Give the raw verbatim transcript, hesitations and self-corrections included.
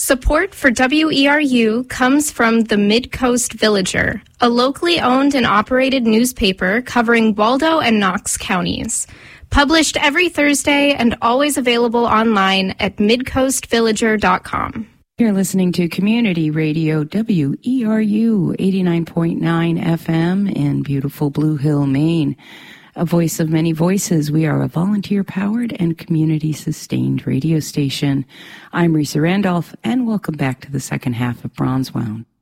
Support for W E R U comes from the Mid-Coast Villager, a locally owned and operated newspaper covering Waldo and Knox counties. Published every Thursday and always available online at mid coast villager dot com. You're listening to Community Radio W E R U eighty-nine point nine F M in beautiful Blue Hill, Maine. A voice of many voices. We are a volunteer-powered and community-sustained radio station. I'm Risa Randolph, and welcome back to the second half of Bronzewound.